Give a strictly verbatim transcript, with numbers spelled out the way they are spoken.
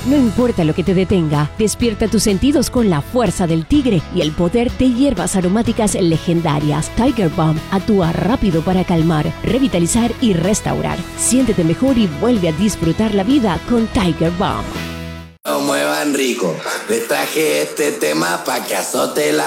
No importa lo que te detenga, despierta tus sentidos con la fuerza del tigre y el poder de hierbas aromáticas legendarias. Tiger Balm actúa rápido para calmar, revitalizar y restaurar. Siéntete mejor y vuelve a disfrutar la vida con Tiger Balm. No muevan rico, les traje este tema pa' que azote la